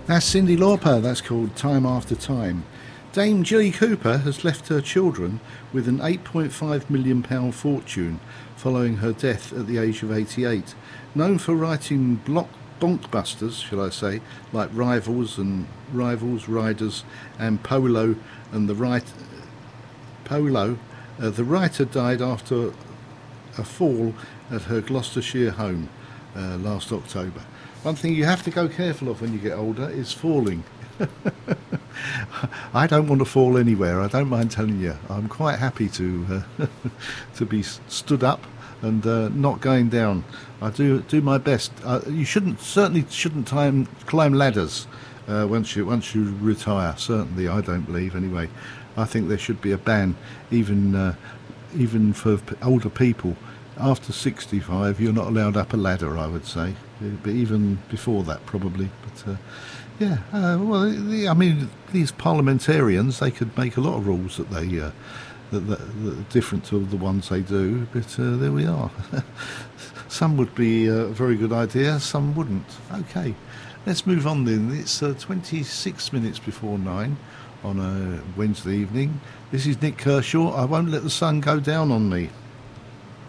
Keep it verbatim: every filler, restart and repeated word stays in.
That's Cyndi Lauper. That's called Time After Time. Dame Jilly Cooper has left her children with an eight point five million pound fortune following her death at the age of eighty-eight. Known for writing block bonkbusters, shall I say, like Rivals and Rivals, Riders, and Polo, and the right Polo, uh, the writer died after a fall at her Gloucestershire home uh, last October. One thing you have to go careful of when you get older is falling. I don't want to fall anywhere. I don't mind telling you. I'm quite happy to uh, to be stood up and uh, not going down. I do do my best. Uh, you shouldn't certainly shouldn't climb climb ladders uh, once you once you retire. Certainly, I don't believe anyway. I think there should be a ban, even uh, even for p- older people. After sixty-five, you're not allowed up a ladder, I would say. But even before that, probably. But uh, yeah, uh, well, the, I mean, these parliamentarians, they could make a lot of rules that they uh, that, that, that are different to the ones they do. But uh, there we are. Some would be a very good idea, some wouldn't. Okay, let's move on then. It's uh, twenty-six minutes before nine on a Wednesday evening. This is Nick Kershaw. I won't let the sun go down on me.